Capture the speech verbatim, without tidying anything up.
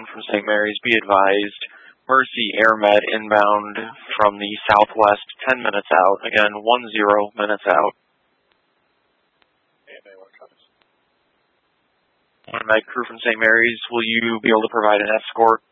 one from Saint Mary's, be advised. Mercy AirMed inbound from the southwest, ten minutes out. Again, one zero minutes out. One med crew from Saint Mary's, will you be able to provide an escort